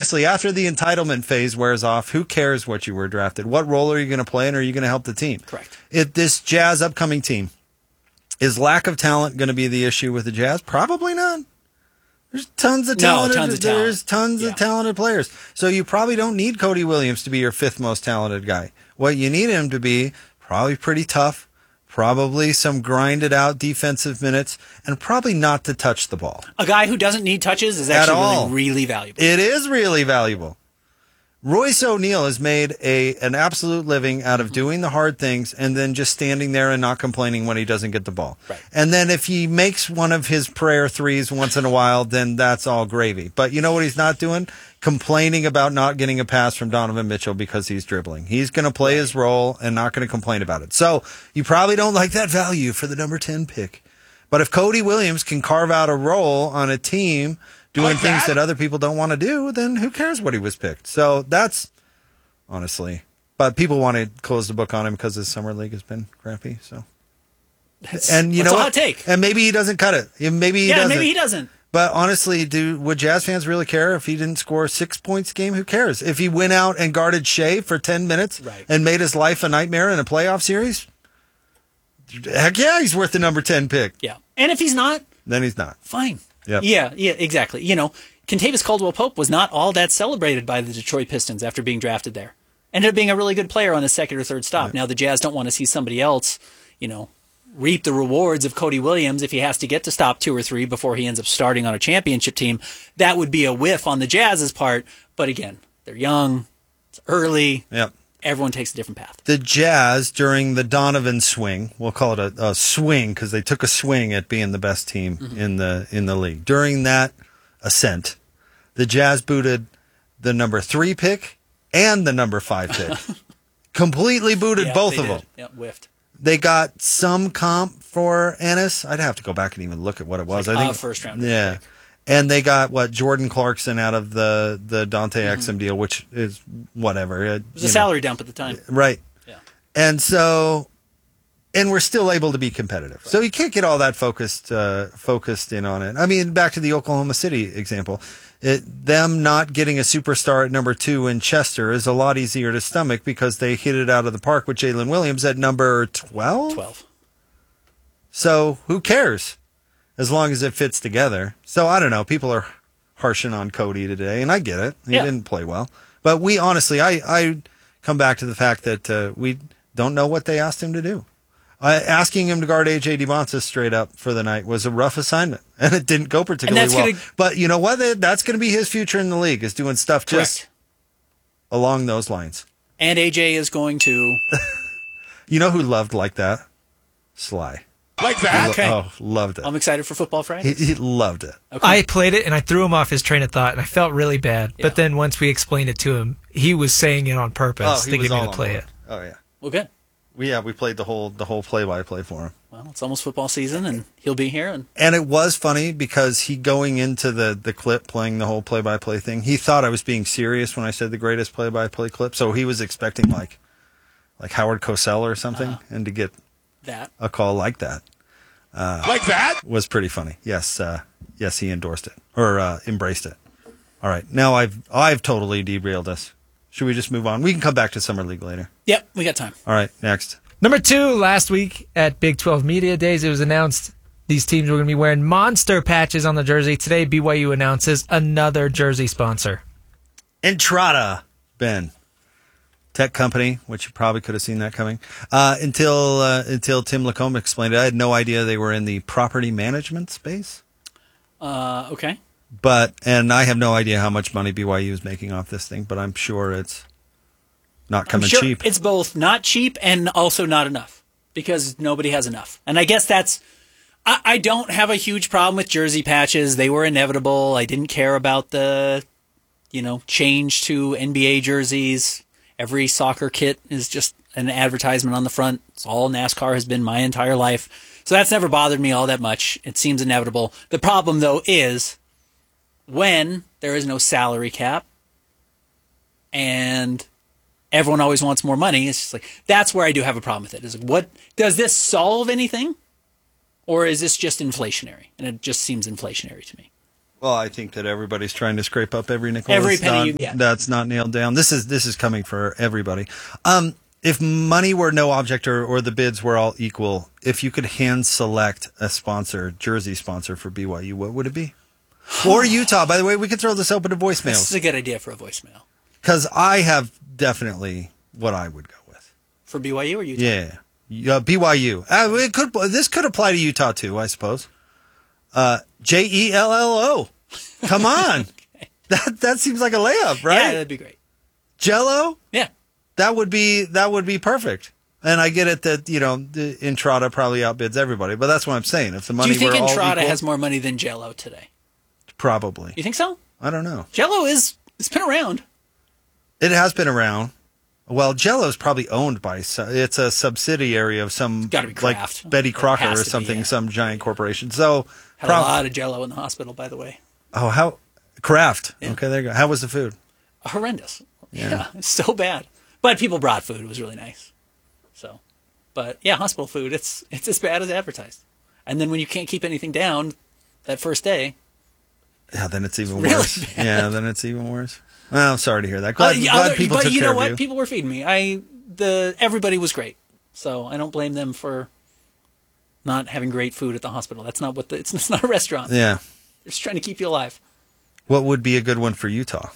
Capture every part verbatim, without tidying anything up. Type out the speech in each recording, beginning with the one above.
honestly, after the entitlement phase wears off, who cares what you were drafted? What role are you going to play, and are you going to help the team? Correct. If this Jazz upcoming team, is lack of talent going to be the issue with the Jazz? Probably not. There's tons of talented, no, tons of talent. There's tons yeah. of talented players. So you probably don't need Cody Williams to be your fifth most talented guy. What you need him to be, probably pretty tough, probably some grinded out defensive minutes, and probably not to touch the ball. A guy who doesn't need touches is actually really, really valuable. It is really valuable. Royce O'Neal has made a an absolute living out of doing the hard things and then just standing there and not complaining when he doesn't get the ball. Right. And then if he makes one of his prayer threes once in a while, then that's all gravy. But you know what he's not doing? Complaining about not getting a pass from Donovan Mitchell because he's dribbling. He's going to play his role and not going to complain about it. So you probably don't like that value for the number ten pick. But if Cody Williams can carve out a role on a team doing like things that? that other people don't want to do, then who cares what he was picked? So that's, honestly, but people want to close the book on him because his summer league has been crappy. So, that's, and you that's know a what? hot take. And maybe he doesn't cut it. Maybe he yeah, doesn't. maybe he doesn't. But honestly, do would Jazz fans really care if he didn't score six points a game? Who cares? If he went out and guarded Shea for ten minutes right. and made his life a nightmare in a playoff series, heck yeah, he's worth the number ten pick. Yeah, and if he's not, then he's not. Fine. Yep. Yeah, yeah, exactly. You know, Kentavious Caldwell-Pope was not all that celebrated by the Detroit Pistons after being drafted there. Ended up being a really good player on his second or third stop. Yep. Now the Jazz don't want to see somebody else, you know, reap the rewards of Cody Williams if he has to get to stop two or three before he ends up starting on a championship team. That would be a whiff on the Jazz's part. But again, they're young, it's early. Yep. Everyone takes a different path. The Jazz, during the Donovan swing, we'll call it a, a swing because they took a swing at being the best team mm-hmm. in the in the league. During that ascent, the Jazz booted the number three pick and the number five pick. Completely booted yeah, both of did. them. Yeah, whiffed. They got some comp for Ennis. I'd have to go back and even look at what it was. Like, I think uh, first round. Yeah. Pick. And they got, what, Jordan Clarkson out of the, the Dante mm-hmm. Exum deal, which is whatever. It, it was a know. salary dump at the time. Right. Yeah. And so, and we're still able to be competitive. Right. So you can't get all that focused uh, focused in on it. I mean, back to the Oklahoma City example. It, them not getting a superstar at number two in Chester is a lot easier to stomach because they hit it out of the park with Jalen Williams at number twelve? twelve. So who cares? As long as it fits together. So I don't know. People are harshing on Cody today, and I get it. He yeah. didn't play well. But we honestly, I, I come back to the fact that uh, we don't know what they asked him to do. Uh, asking him to guard A J DeBontis straight up for the night was a rough assignment, and it didn't go particularly well. Gonna... But you know what? That's going to be his future in the league, is doing stuff just Correct. along those lines. And A J is going to... You know who loved like that? Sly. Like that? Okay. Oh, loved it. I'm excited for Football Friday. He, he loved it. Okay. I played it, and I threw him off his train of thought, and I felt really bad. Yeah. But then once we explained it to him, he was saying it on purpose oh, to get me to play it. Oh, yeah. Well, good. We, yeah, we played the whole the whole play-by-play for him. Well, it's almost football season, and he'll be here. And, and it was funny because he, going into the, the clip, playing the whole play-by-play thing, he thought I was being serious when I said the greatest play-by-play clip. So he was expecting, like, like Howard Cosell or something, uh-huh. and to get that a call like that. Uh, like that? Was pretty funny. Yes, uh, yes, he endorsed it, or uh, embraced it. All right, now I've I've totally derailed us. Should we just move on? We can come back to Summer League later. Yep, we got time. All right, next. Number two, last week at Big twelve Media Days, it was announced these teams were going to be wearing monster patches on the jersey. Today, B Y U announces another jersey sponsor. Entrada, Ben. Tech company, which you probably could have seen that coming. Uh, until uh, until Tim Lacombe explained it, I had no idea they were in the property management space. Uh, okay. But, and I have no idea how much money B Y U is making off this thing, but I'm sure it's not coming I'm sure cheap. It's both not cheap and also not enough, because nobody has enough. And I guess that's, I, I don't have a huge problem with jersey patches. They were inevitable. I didn't care about the, you know, change to N B A jerseys. Every soccer kit is just an advertisement on the front. It's all NASCAR has been my entire life. So that's never bothered me all that much. It seems inevitable. The problem, though, is when there is no salary cap and everyone always wants more money, it's just like, that's where I do have a problem with it. Is like, what, does this solve anything? Or is this just inflationary? And it just seems inflationary to me. Well, I think that everybody's trying to scrape up every nickel. Every that's penny not, you get. That's not nailed down. This is this is coming for everybody. Um, if money were no object or, or the bids were all equal, if you could hand select a sponsor, jersey sponsor for B Y U, what would it be? Or Utah. By the way, we could throw this open to This is voicemails a good idea for a voicemail. because I have definitely what I would go with. For B Y U or Utah? Yeah, yeah B Y U. Uh, it could. This could apply to Utah too, I suppose. Uh, J E L L O. Come on. Okay. That that seems like a layup, right? Yeah, that'd be great. Jello? Yeah. That would be that would be perfect. And I get it that, you know, the Entrada probably outbids everybody, but that's what I'm saying. If the money Do you think were all Entrada equal, has more money than Jello today? probably. You think so? I don't know. Jello is it's been around. It has been around. Well, Jello's probably owned by so- it's a subsidiary of some Gotta be like Kraft. Betty It Crocker has or to be, something, yeah. some giant corporation. So Had prob- a lot of Jello in the hospital, by the way. Oh, how Kraft. Yeah. Okay, there you go. How was the food? Horrendous. Yeah. Yeah, it's so bad. But people brought food. It was really nice. So, but yeah, hospital food. It's it's as bad as advertised. And then when you can't keep anything down that first day, Yeah, then it's even really worse. bad. Yeah, then it's even worse. Well, I'm sorry to hear that. Glad, Uh, yeah, glad other- people but took you care know of what? you. People were feeding me. I the everybody was great, so I don't blame them for not having great food at the hospital. That's not what the, it's, it's not a restaurant. Yeah. They're just trying to keep you alive. What would be a good one for Utah?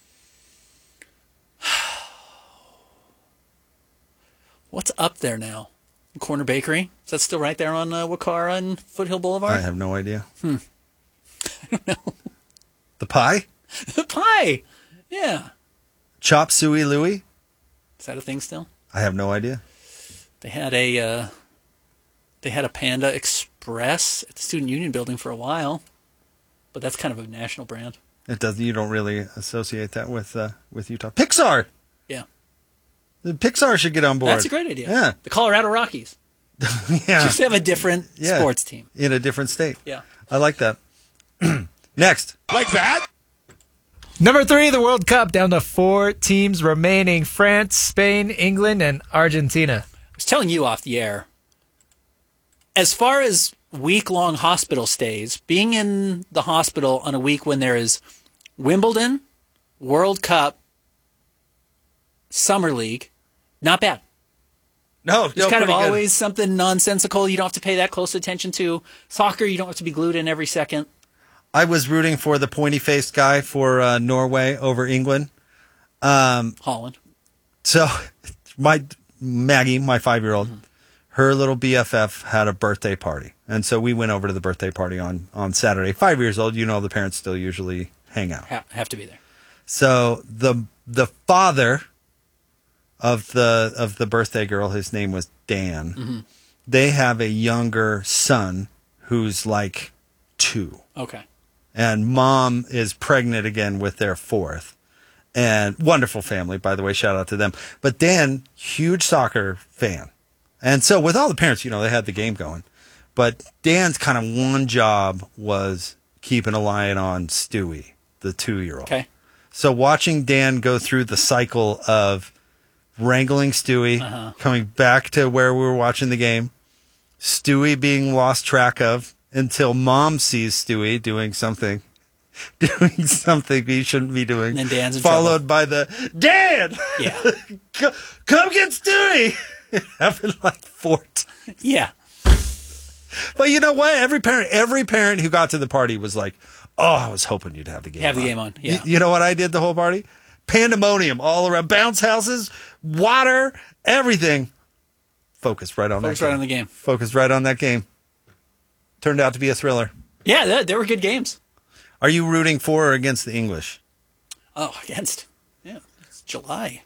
What's up there now? Corner Bakery? Is that still right there on uh, Wakara and Foothill Boulevard? I have no idea. Hmm. I don't know. The pie? The pie. Yeah. Chop Suey Louie? Is that a thing still? I have no idea. They had a uh, they had a Panda Express at the Student Union building for a while, but that's kind of a national brand. It does. You don't really associate that with uh, with Utah. Pixar. Yeah. The Pixar should get on board. That's a great idea. Yeah. The Colorado Rockies. Yeah. Just have a different Yeah. sports team. In a different state. Yeah. I like that. Next. Like that? Number three, the World Cup, down to four teams remaining: France, Spain, England, and Argentina. I was telling you off the air, as far as week-long hospital stays, being in the hospital on a week when there is Wimbledon, World Cup, Summer League, not bad. No, It's no, kind of pretty good. always something nonsensical you don't have to pay that close attention to. Soccer, you don't have to be glued in every second. I was rooting for the pointy-faced guy for uh, Norway over England. Holland. So my Maggie, my five-year-old, her little B F F had a birthday party. And so we went over to the birthday party on, on Saturday. Five years old, you know the parents still usually hang out. Ha- have to be there. So the the father of the of the birthday girl, his name was Dan. Mm-hmm. They have a younger son who's like two. Okay. And mom is pregnant again with their fourth. And wonderful family, by the way, shout out to them. But Dan, huge soccer fan. And so with all the parents, you know, they had the game going. But Dan's kind of one job was keeping an eye on Stewie, the two-year-old. Okay. So watching Dan go through the cycle of wrangling Stewie, Uh-huh. coming back to where we were watching the game, Stewie being lost track of until mom sees Stewie doing something, doing something he shouldn't be doing. And then Dan's in followed by the Dan, Yeah. Co- come get Stewie. It happened like four times. Yeah. But you know what? Every parent, every parent who got to the party was like, "Oh, I was hoping you'd have the game. Have the on. game on, Y- yeah. You, know what I did the whole party? Pandemonium all around, bounce houses, water, everything. Focused right on Focus that. right game. on the game. Focused right on that game. Turned out to be a thriller. Yeah, there, there were good games. Are you rooting for or against the English? Oh, against. Yeah. It's July.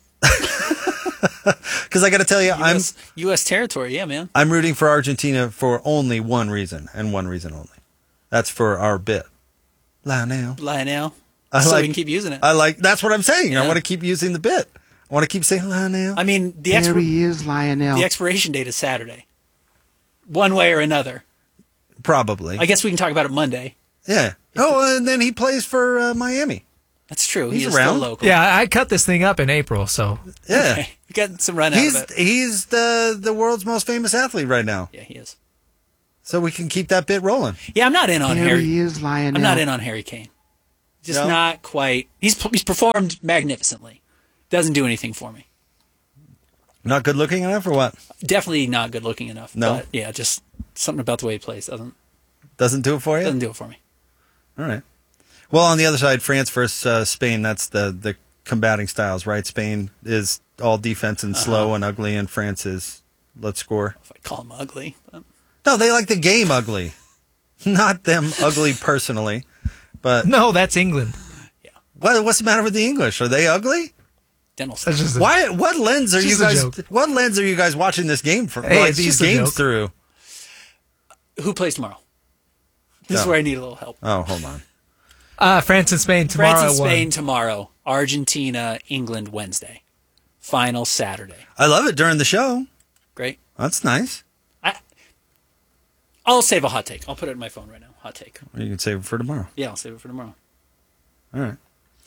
Because I got to tell you, I'm U S, U S territory. Yeah, man. I'm rooting for Argentina for only one reason and one reason only. That's for our bit. Lionel. Lionel. I so like- we can keep using it. I like. That's what I'm saying. I Yeah. want to keep using the bit. I want to keep saying Lionel. I mean, the, There expir- he is, Lionel. the expiration date is Saturday. One way or another. Probably. I guess we can talk about it Monday. Yeah. Oh, and then he plays for uh, Miami. That's true. He's he is around. still local. Yeah, I I cut this thing up in April, so Yeah. Okay. We got some run out He's of it. he's the the world's most famous athlete right now. Yeah, he is. so we can keep that bit rolling. Yeah, I'm not in on There Harry. he is, Lionel. I'm not in on Harry Kane. Just No? not quite. He's he's performed magnificently. Doesn't do anything for me. Not good looking enough or what? Definitely not good looking enough. No? But yeah, just something about the way he plays doesn't Doesn't do it for you? doesn't do it for me. All right. Well, on the other side, France versus uh, Spain, that's the, the combating styles, right? Spain is all defense and slow Uh-huh. and ugly, and France is let's score. If I call him ugly, but No, they like the game ugly. Not them ugly personally. But No, that's England. what, what's the matter with the English? Are they ugly? dental. That's just a, Why? What lens are It's you just a guys? joke. What lens are you guys watching this game from? Hey, like it's these just a games joke. through? Who plays tomorrow? This is No. where I need a little help. Oh, hold on. uh, France and Spain tomorrow. France and at one. Spain tomorrow. Argentina, England Wednesday. Final Saturday. I love it during the show. Great. That's nice. I, I'll save a hot take. I'll put it in my phone right now. Hot take. You can save it for tomorrow. Yeah, I'll save it for tomorrow. All right.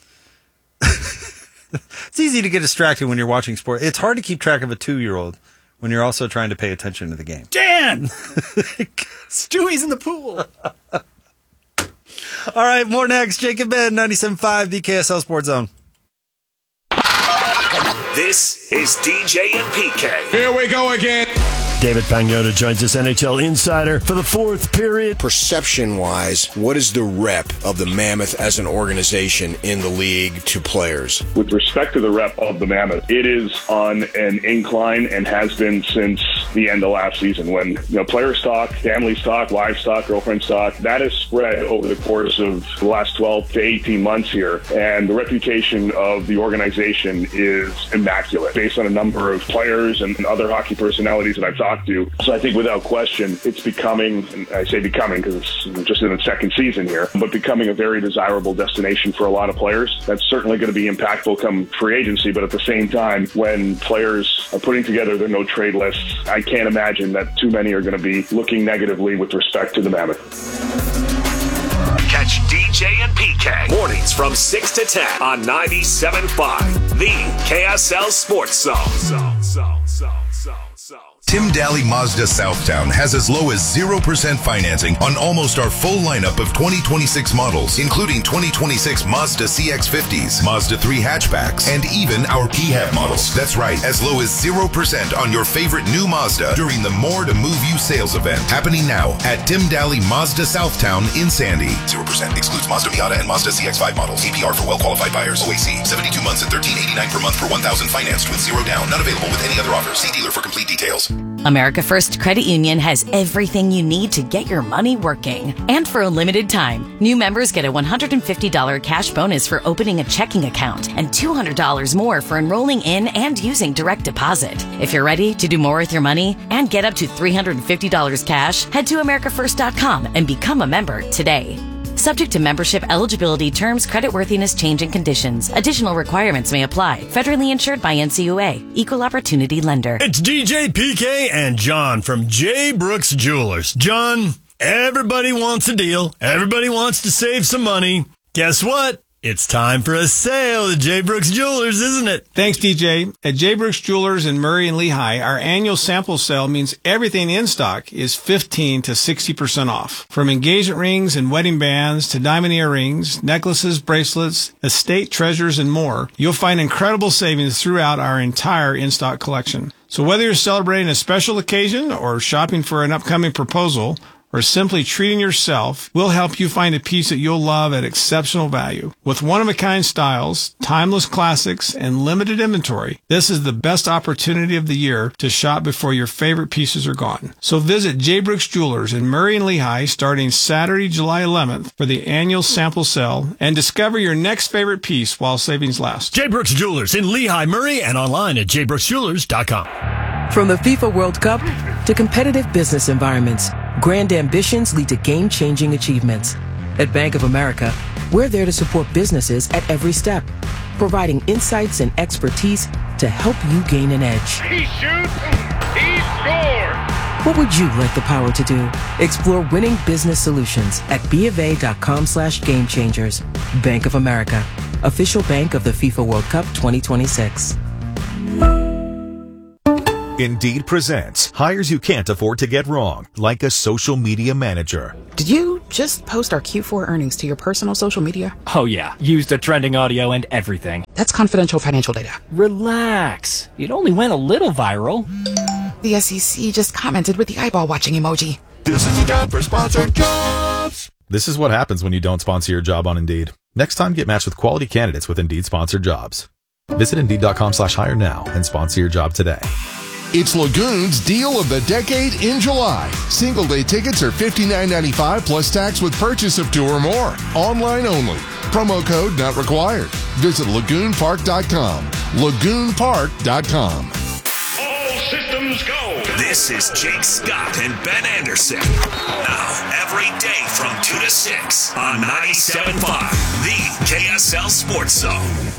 It's easy to get distracted when you're watching sport. It's hard to keep track of a two-year-old when you're also trying to pay attention to the game. Dan! Stewie's in the pool. All right, more next. Jake and Ben, ninety-seven point five, the K S L Sports Zone. This is D J and P K. Here we go again. David Pagnotta joins us, N H L insider, for the fourth period. Perception-wise, what is the rep of the Mammoth as an organization in the league to players? With respect to the rep of the Mammoth, it is on an incline and has been since the end of last season when, you know, player stock, family stock, wife stock, girlfriend stock, that has spread over the course of the last twelve to eighteen months here. And the reputation of the organization is immaculate based on a number of players and other hockey personalities that I've talked to. So I think without question, it's becoming, and I say becoming because it's just in its second season here, but becoming a very desirable destination for a lot of players. That's certainly going to be impactful come free agency, but at the same time, when players are putting together their no-trade lists, I can't imagine that too many are going to be looking negatively with respect to the Mammoth. Catch D J and P K mornings from six to ten on ninety-seven point five, the K S L Sports Zone. Zone, zone, zone, zone, zone. Tim Daly Mazda Southtown has as low as zero percent financing on almost our full lineup of twenty twenty-six models, including twenty twenty-six Mazda C X fifties, Mazda three hatchbacks, and even our P HEV models. That's right, as low as zero percent on your favorite new Mazda during the More to Move You sales event, happening now at Tim Daly Mazda Southtown in Sandy. zero percent excludes Mazda Miata and Mazda C X five models. A P R for well-qualified buyers. O A C, seventy-two months at thirteen eighty-nine per month for one thousand financed with zero down. Not available with any other offer. See dealer for complete details. America First Credit Union has everything you need to get your money working. And for a limited time, new members get a one hundred fifty dollars cash bonus for opening a checking account and two hundred dollars more for enrolling in and using direct deposit. If you're ready to do more with your money and get up to three hundred fifty dollars cash, head to america first dot com and become a member today. Subject to membership eligibility terms, creditworthiness, change and conditions. Additional requirements may apply. Federally insured by N C U A. Equal Opportunity Lender. It's D J, P K, and John from J. Brooks Jewelers. John, everybody wants a deal. Everybody wants to save some money. Guess what? It's time for a sale at J. Brooks Jewelers, isn't it? Thanks, D J. At J. Brooks Jewelers in Murray and Lehigh, our annual sample sale means everything in stock is fifteen to sixty percent off. From engagement rings and wedding bands to diamond earrings, necklaces, bracelets, estate treasures, and more, you'll find incredible savings throughout our entire in-stock collection. So whether you're celebrating a special occasion or shopping for an upcoming proposal, or simply treating yourself, we'll help you find a piece that you'll love at exceptional value. With one-of-a-kind styles, timeless classics, and limited inventory, this is the best opportunity of the year to shop before your favorite pieces are gone. So visit J. Brooks Jewelers in Murray and Lehigh starting Saturday, July eleventh for the annual sample sale and discover your next favorite piece while savings last. J. Brooks Jewelers in Lehigh, Murray, and online at j brooks jewelers dot com. From the FIFA World Cup to competitive business environments, grand ambitions lead to game-changing achievements. At Bank of America, we're there to support businesses at every step, providing insights and expertise to help you gain an edge. He shoots, he scores! What would you like the power to do? Explore winning business solutions at bofa.com slash game changers. Bank of America, official bank of the FIFA World Cup twenty twenty-six. Indeed presents hires you can't afford to get wrong, like a social media manager. Did you just post our Q four earnings to your personal social media? Oh yeah, used the trending audio and everything. That's confidential financial data. Relax. It only went a little viral. The S E C just commented with the eyeball watching emoji. This is a job for sponsored jobs. This is what happens when you don't sponsor your job on Indeed. Next time, get matched with quality candidates with Indeed sponsored jobs. Visit Indeed.com slash hire now and sponsor your job today. It's Lagoon's Deal of the Decade in July. Single day tickets are fifty-nine ninety-five plus tax with purchase of two or more. Online only. Promo code not required. Visit lagoon park dot com. lagoon park dot com. All systems go. This is Jake Scott and Ben Anderson. Now, every day from two to six on ninety-seven point five, the K S L Sports Zone.